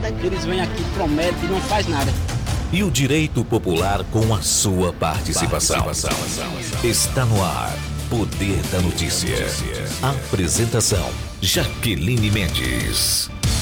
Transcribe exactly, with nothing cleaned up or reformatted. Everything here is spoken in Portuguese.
nada. Eles vêm aqui, prometem e não faz nada. E o direito popular com a sua participação. participação. Está no ar. Poder da Notícia. Apresentação: Jaqueline Mendes.